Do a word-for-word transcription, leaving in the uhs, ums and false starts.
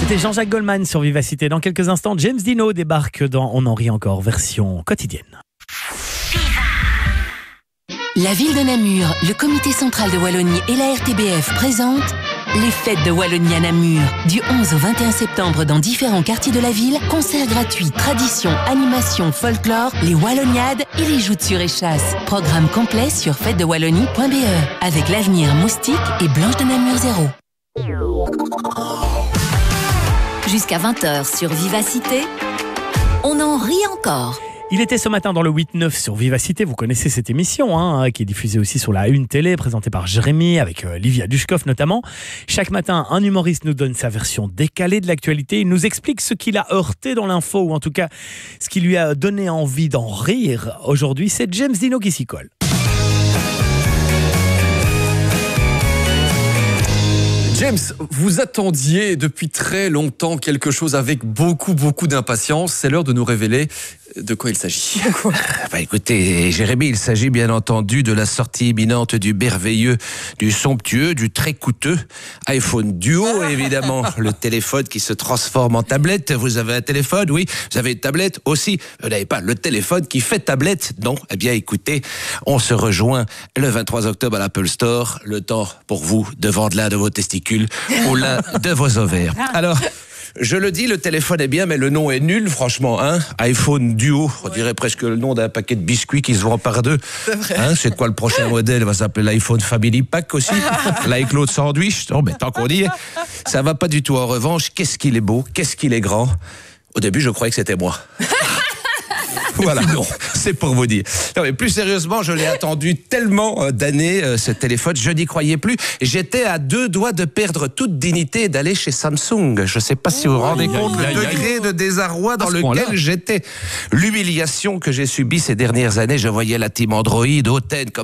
C'était Jean-Jacques Goldman sur Vivacité. Dans quelques instants, James Dino débarque dans On en rit encore, version quotidienne. La ville de Namur, le comité central de Wallonie et la R T B F présentent les fêtes de Wallonie à Namur. Du onze au vingt et un septembre dans différents quartiers de la ville, concerts gratuits, traditions, animations, folklore, les Walloniades et les joutes sur échasse. Programme complet sur fête de wallonie point b e avec l'avenir Moustique et Blanche de Namur Zéro. Jusqu'à vingt heures sur Vivacité, on en rit encore. Il était ce matin dans le huit neuf sur Vivacité. Vous connaissez cette émission hein, qui est diffusée aussi sur la Une Télé, présentée par Jérémy, avec euh, Livia Dushkov notamment. Chaque matin, un humoriste nous donne sa version décalée de l'actualité. Il nous explique ce qui l'a heurté dans l'info, ou en tout cas ce qui lui a donné envie d'en rire. Aujourd'hui, c'est James Dino qui s'y colle. James, vous attendiez depuis très longtemps quelque chose avec beaucoup, beaucoup d'impatience. C'est l'heure de nous révéler de quoi il s'agit. Bah écoutez, Jérémy, il s'agit bien entendu de la sortie imminente du merveilleux, du somptueux, du très coûteux iPhone Duo, évidemment. Le téléphone qui se transforme en tablette. Vous avez un téléphone, oui. Vous avez une tablette aussi. Vous n'avez pas le téléphone qui fait tablette. Non. Eh bien, écoutez, on se rejoint le vingt-trois octobre à l'Apple Store. Le temps pour vous de vendre l'un de vos testicules ou l'un de vos ovaires. Alors, je le dis, le téléphone est bien, mais le nom est nul, franchement. Hein, iPhone Duo, on dirait presque le nom d'un paquet de biscuits qui se vend par deux. C'est vrai. Hein, c'est quoi le prochain modèle? Il va s'appeler l'iPhone Family Pack aussi. L'iCloud Sandwich. Non, mais tant qu'on y est, ça va pas du tout. En revanche, qu'est-ce qu'il est beau, qu'est-ce qu'il est grand. Au début, je croyais que c'était moi. Voilà, non, c'est pour vous dire. Non, mais plus sérieusement, je l'ai attendu tellement d'années, euh, ce téléphone, je n'y croyais plus. J'étais à deux doigts de perdre toute dignité et d'aller chez Samsung. Je ne sais pas si vous vous rendez compte le degré de désarroi dans lequel j'étais. L'humiliation que j'ai subie ces dernières années, je voyais la team Android hautaine comme